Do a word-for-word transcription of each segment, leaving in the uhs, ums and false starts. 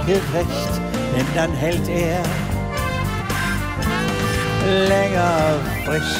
gerecht, denn dann hält er länger frisch.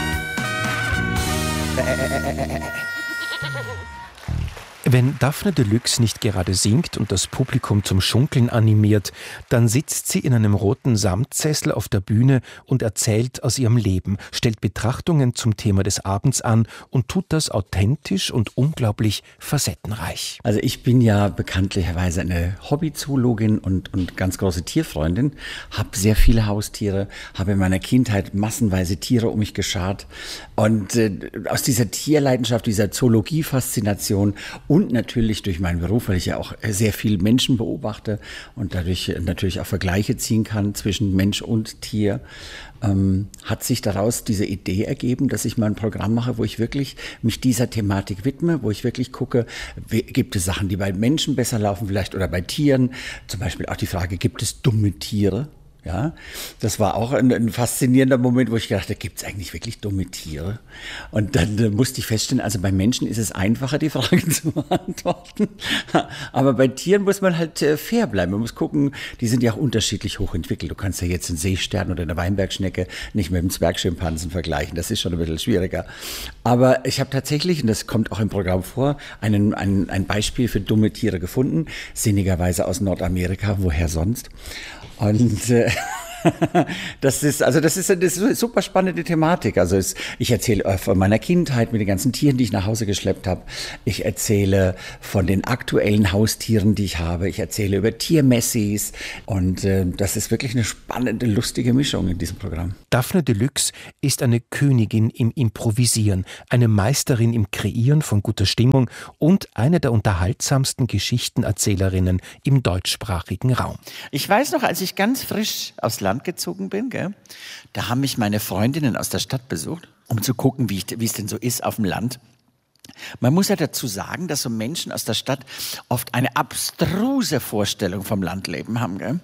Wenn Daphne Deluxe nicht gerade singt und das Publikum zum Schunkeln animiert, dann sitzt sie in einem roten Samtsessel auf der Bühne und erzählt aus ihrem Leben, stellt Betrachtungen zum Thema des Abends an und tut das authentisch und unglaublich facettenreich. Also ich bin ja bekanntlicherweise eine Hobbyzoologin und, und ganz große Tierfreundin, habe sehr viele Haustiere, habe in meiner Kindheit massenweise Tiere um mich geschart und äh, aus dieser Tierleidenschaft, dieser Zoologie-Faszination und natürlich durch meinen Beruf, weil ich ja auch sehr viel Menschen beobachte und dadurch natürlich auch Vergleiche ziehen kann zwischen Mensch und Tier, ähm, hat sich daraus diese Idee ergeben, dass ich mal ein Programm mache, wo ich wirklich mich dieser Thematik widme, wo ich wirklich gucke, wie, gibt es Sachen, die bei Menschen besser laufen vielleicht oder bei Tieren. Zum Beispiel auch die Frage, gibt es dumme Tiere? Ja, das war auch ein, ein faszinierender Moment, wo ich gedacht habe, gibt es eigentlich wirklich dumme Tiere? Und dann äh, musste ich feststellen, also bei Menschen ist es einfacher, die Frage zu beantworten. Aber bei Tieren muss man halt äh, fair bleiben. Man muss gucken, die sind ja auch unterschiedlich hochentwickelt. Du kannst ja jetzt einen Seestern oder eine Weinbergschnecke nicht mit einem Zwergschimpansen vergleichen. Das ist schon ein bisschen schwieriger. Aber ich habe tatsächlich, und das kommt auch im Programm vor, einen, ein, ein Beispiel für dumme Tiere gefunden. Sinnigerweise aus Nordamerika, woher sonst? Und äh, das ist also das ist eine super spannende Thematik. Also es, ich erzähle von meiner Kindheit mit den ganzen Tieren, die ich nach Hause geschleppt habe. Ich erzähle von den aktuellen Haustieren, die ich habe. Ich erzähle über Tiermessis und äh, das ist wirklich eine spannende, lustige Mischung in diesem Programm. Daphne Deluxe ist eine Königin im Improvisieren, eine Meisterin im Kreieren von guter Stimmung und eine der unterhaltsamsten Geschichtenerzählerinnen im deutschsprachigen Raum. Ich weiß noch, als ich ganz frisch aufs Land gezogen bin, gell, da haben mich meine Freundinnen aus der Stadt besucht, um zu gucken, wie, ich, wie es denn so ist auf dem Land. Man muss ja dazu sagen, dass so Menschen aus der Stadt oft eine abstruse Vorstellung vom Landleben haben. Gell?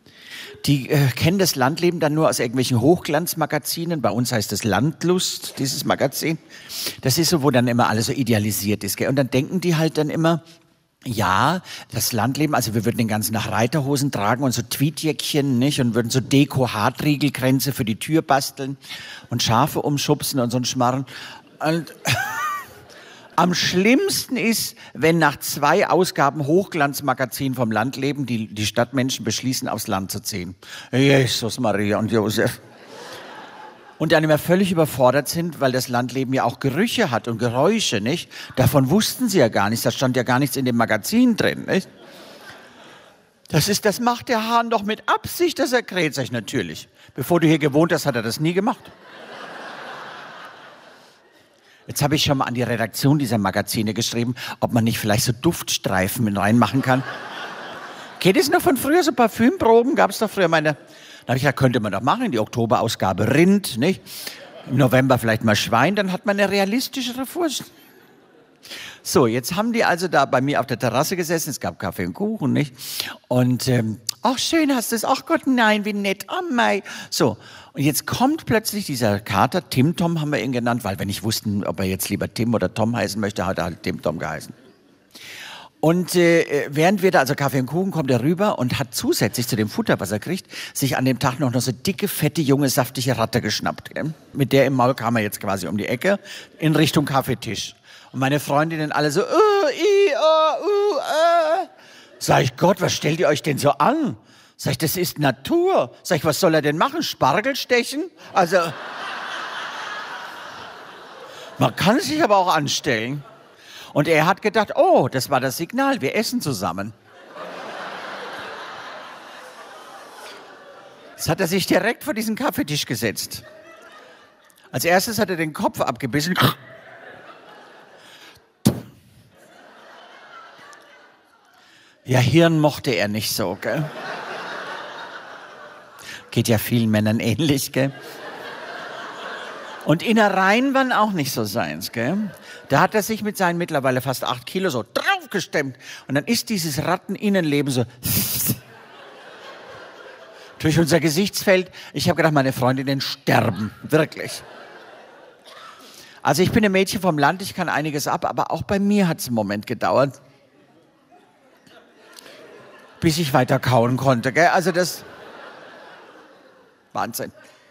Die äh, kennen das Landleben dann nur aus irgendwelchen Hochglanzmagazinen. Bei uns heißt es Landlust, dieses Magazin. Das ist so, wo dann immer alles so idealisiert ist. Gell? Und dann denken die halt dann immer, ja, das Landleben, also wir würden den ganzen Tag Reiterhosen tragen und so Tweetjäckchen, nicht? Und würden so Deko-Hartriegelkränze für die Tür basteln und Schafe umschubsen und so ein Schmarren. Und am schlimmsten ist, wenn nach zwei Ausgaben Hochglanzmagazin vom Landleben die, die Stadtmenschen beschließen, aufs Land zu ziehen. Jesus, Maria und Josef. Und dann immer völlig überfordert sind, weil das Landleben ja auch Gerüche hat und Geräusche, nicht? Davon wussten sie ja gar nichts, da stand ja gar nichts in dem Magazin drin, nicht? Das ist, das macht der Hahn doch mit Absicht, dass er kräht, sag ich natürlich. Bevor du hier gewohnt hast, hat er das nie gemacht. Jetzt habe ich schon mal an die Redaktion dieser Magazine geschrieben, ob man nicht vielleicht so Duftstreifen mit reinmachen kann. Geht es noch von früher, so Parfümproben? Gab es doch früher meine... Da habe ich gesagt, könnte man doch machen, in die Oktoberausgabe Rind, nicht? Im November vielleicht mal Schwein, dann hat man eine realistischere Vorstellung. So, jetzt haben die also da bei mir auf der Terrasse gesessen, es gab Kaffee und Kuchen, nicht? Und, ähm, ach schön hast du es, ach Gott, nein, wie nett, oh mei. So, und jetzt kommt plötzlich dieser Kater, Tim Tom haben wir ihn genannt, weil wir nicht wussten, ob er jetzt lieber Tim oder Tom heißen möchte, hat er halt Tim Tom geheißen. Und äh, während wir da, also Kaffee und Kuchen, kommt er rüber und hat zusätzlich zu dem Futter, was er kriegt, sich an dem Tag noch, noch so dicke, fette, junge, saftige Ratte geschnappt. Gell? Mit der im Maul kam er jetzt quasi um die Ecke in Richtung Kaffeetisch. Und meine Freundinnen alle so, uh, i, uh, uh, uh. Sag ich, Gott, was stellt ihr euch denn so an? Sag ich, das ist Natur. Sag ich, was soll er denn machen? Spargel stechen? Also, man kann sich aber auch anstellen. Und er hat gedacht, oh, das war das Signal, wir essen zusammen. Jetzt hat er sich direkt vor diesen Kaffeetisch gesetzt. Als erstes hat er den Kopf abgebissen. Ja, Hirn mochte er nicht so, gell? Geht ja vielen Männern ähnlich, gell? Und Innereien waren auch nicht so seins, gell? Da hat er sich mit seinen mittlerweile fast acht Kilo so draufgestemmt. Und dann ist dieses Ratteninnenleben so durch unser Gesichtsfeld. Ich habe gedacht, meine Freundinnen sterben. Wirklich. Also ich bin ein Mädchen vom Land, ich kann einiges ab, aber auch bei mir hat es einen Moment gedauert, bis ich weiter kauen konnte. Gell? Also das... Wahnsinn.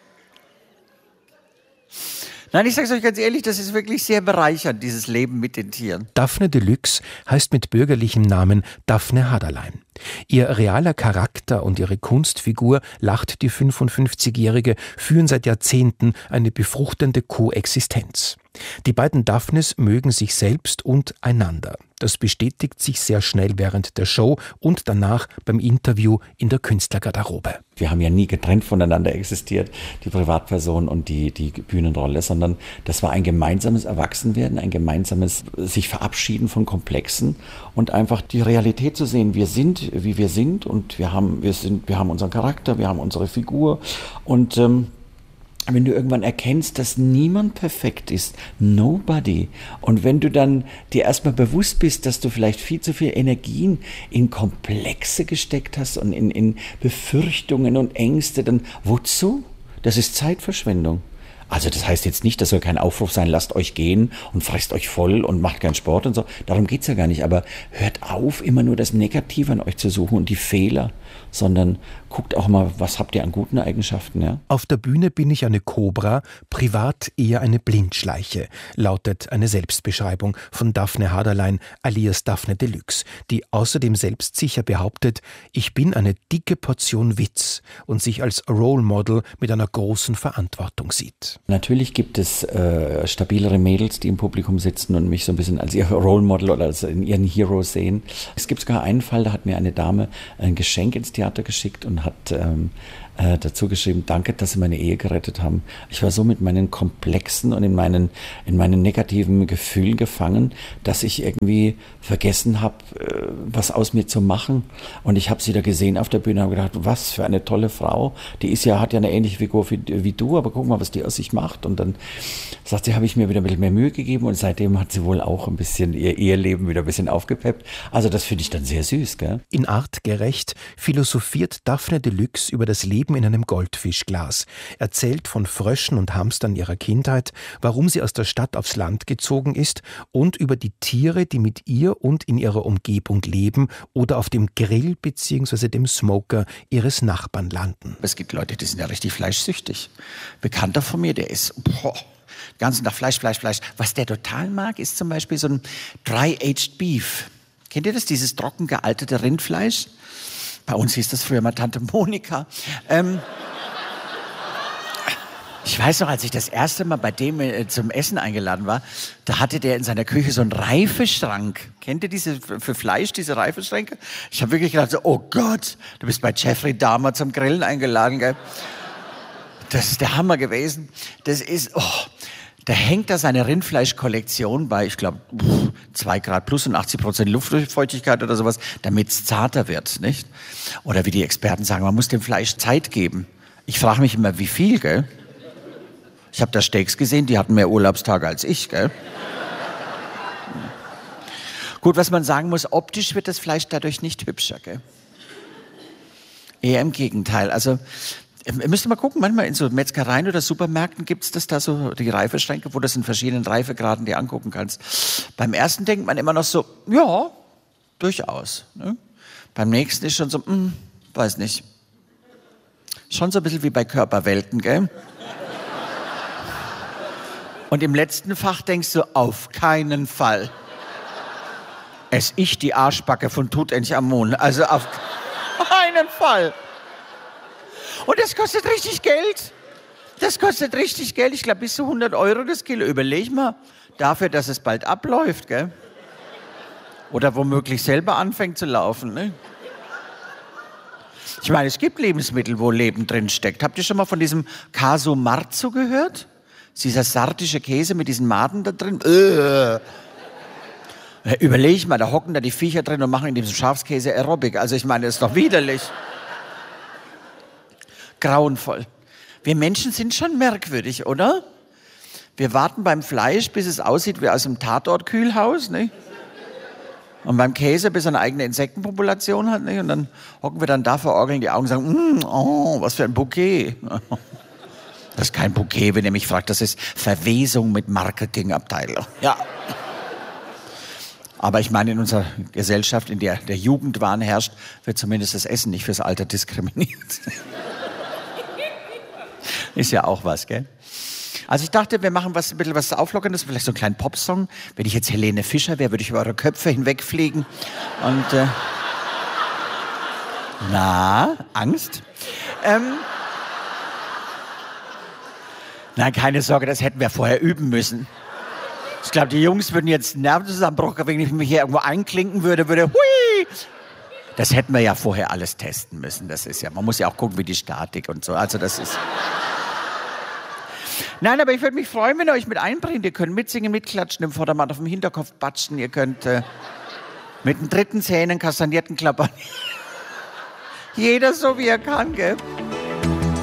Nein, ich sage es euch ganz ehrlich, das ist wirklich sehr bereichernd, dieses Leben mit den Tieren. Daphne Deluxe heißt mit bürgerlichem Namen Daphne Haderlein. Ihr realer Charakter und ihre Kunstfigur, lacht die fünfundfünfzigjährige, führen seit Jahrzehnten eine befruchtende Koexistenz. Die beiden Daphnes mögen sich selbst und einander. Das bestätigt sich sehr schnell während der Show und danach beim Interview in der Künstlergarderobe. Wir haben ja nie getrennt voneinander existiert, die Privatperson und die, die Bühnenrolle, sondern das war ein gemeinsames Erwachsenwerden, ein gemeinsames sich verabschieden von Komplexen und einfach die Realität zu sehen. Wir sind, wie wir sind und wir haben, wir sind, wir haben unseren Charakter, wir haben unsere Figur und ähm, wenn du irgendwann erkennst, dass niemand perfekt ist, nobody, und wenn du dann dir erstmal bewusst bist, dass du vielleicht viel zu viel Energien in Komplexe gesteckt hast und in, in Befürchtungen und Ängste, dann wozu? Das ist Zeitverschwendung. Also das heißt jetzt nicht, das soll kein Aufruf sein, lasst euch gehen und fresst euch voll und macht keinen Sport und so. Darum geht's ja gar nicht. Aber hört auf, immer nur das Negative an euch zu suchen und die Fehler, sondern guckt auch mal, was habt ihr an guten Eigenschaften. Ja? Auf der Bühne bin ich eine Kobra, privat eher eine Blindschleiche, lautet eine Selbstbeschreibung von Daphne Haderlein alias Daphne Deluxe, die außerdem selbstsicher behauptet, ich bin eine dicke Portion Witz und sich als Role Model mit einer großen Verantwortung sieht. Natürlich gibt es äh, stabilere Mädels, die im Publikum sitzen und mich so ein bisschen als ihr Role Model oder als in ihren Hero sehen. Es gibt sogar einen Fall, da hat mir eine Dame ein Geschenk ins Theater geschickt und hat ähm, äh, dazu geschrieben, danke, dass Sie meine Ehe gerettet haben. Ich war so mit meinen Komplexen und in meinen, in meinen negativen Gefühlen gefangen, dass ich irgendwie vergessen habe, äh, was aus mir zu machen. Und ich habe sie da gesehen auf der Bühne und habe gedacht, was für eine tolle Frau. Die ist ja, hat ja eine ähnliche Figur wie, wie du, aber guck mal, was die aus sich macht. Und dann sagt sie, habe ich mir wieder ein bisschen mehr Mühe gegeben und seitdem hat sie wohl auch ein bisschen ihr Eheleben wieder ein bisschen aufgepeppt. Also das finde ich dann sehr süß, gell? In Artgerecht philosophiert Daphne Deluxe über das Leben in einem Goldfischglas, erzählt von Fröschen und Hamstern ihrer Kindheit, warum sie aus der Stadt aufs Land gezogen ist und über die Tiere, die mit ihr und in ihrer Umgebung leben oder auf dem Grill bzw. dem Smoker ihres Nachbarn landen. Es gibt Leute, die sind ja richtig fleischsüchtig. Bekannter von mir, der ist boah, den ganzen Tag Fleisch, Fleisch, Fleisch. Was der total mag, ist zum Beispiel so ein Dry-Aged Beef. Kennt ihr das, dieses trocken gealtete Rindfleisch? Bei uns hieß das früher mal Tante Monika. Ähm, ich weiß noch, als ich das erste Mal bei dem äh, zum Essen eingeladen war, da hatte der in seiner Küche so einen Reifeschrank. Kennt ihr diese für Fleisch, diese Reifeschränke? Ich habe wirklich gedacht, so, oh Gott, du bist bei Jeffrey Dahmer zum Grillen eingeladen, gell? Das ist der Hammer gewesen. Das ist, oh, da hängt da seine Rindfleischkollektion bei, ich glaube, zwei Grad plus und achtzig Prozent Luftfeuchtigkeit oder sowas, damit es zarter wird, nicht? Oder wie die Experten sagen, man muss dem Fleisch Zeit geben. Ich frage mich immer, wie viel, gell? Ich habe da Steaks gesehen, die hatten mehr Urlaubstage als ich, gell? Gut, was man sagen muss, optisch wird das Fleisch dadurch nicht hübscher, gell? Eher im Gegenteil. Also, ihr müsst mal gucken, manchmal in so Metzgereien oder Supermärkten gibt es das da so, die Reifeschränke, wo du das in verschiedenen Reifegraden dir angucken kannst. Beim ersten denkt man immer noch so, ja, durchaus. Ne? Beim nächsten ist schon so, hm, weiß nicht. Schon so ein bisschen wie bei Körperwelten, gell? Und im letzten Fach denkst du, auf keinen Fall. Es ich die Arschbacke von Tutanchamun. Also auf keinen Fall. Und das kostet richtig Geld. Das kostet richtig Geld. Ich glaube, bis zu hundert Euro das Kilo. Überleg mal, dafür, dass es bald abläuft, gell? Oder womöglich selber anfängt zu laufen, ne? Ich meine, es gibt Lebensmittel, wo Leben drin steckt. Habt ihr schon mal von diesem Casu Marzu gehört? Dieser sardische Käse mit diesen Maden da drin. Äh. Überleg mal, da hocken da die Viecher drin und machen in diesem Schafskäse Aerobic. Also ich meine, das ist doch widerlich. Grauenvoll. Wir Menschen sind schon merkwürdig, oder? Wir warten beim Fleisch, bis es aussieht wie aus einem Tatortkühlhaus, ne? Und beim Käse, bis er eine eigene Insektenpopulation hat, ne? Und dann hocken wir dann da, verorgeln die Augen und sagen, mm, oh, was für ein Bouquet. Das ist kein Bouquet, wenn ihr mich fragt, das ist Verwesung mit Marketingabteilung. Ja. Aber ich meine, in unserer Gesellschaft, in der der Jugendwahn herrscht, wird zumindest das Essen nicht fürs Alter diskriminiert. Ist ja auch was, gell? Also ich dachte, wir machen was, ein bisschen was Auflockerndes, vielleicht so einen kleinen Popsong. Wenn ich jetzt Helene Fischer wäre, würde ich über eure Köpfe hinwegfliegen. Und, äh, na, Angst? Ähm, nein, keine Sorge, das hätten wir vorher üben müssen. Ich glaube, die Jungs würden jetzt einen Nervenzusammenbruch, wenn ich mich hier irgendwo einklinken würde, würde, hui! Das hätten wir ja vorher alles testen müssen. Das ist ja, man muss ja auch gucken, wie die Statik und so. Also das ist... Nein, aber ich würde mich freuen, wenn ihr euch mit einbringt. Ihr könnt mitsingen, mitklatschen, im Vordermann auf dem Hinterkopf batschen. Ihr könnt äh, mit den dritten Zähnen Kastagnetten klappern. Jeder so, wie er kann, gell?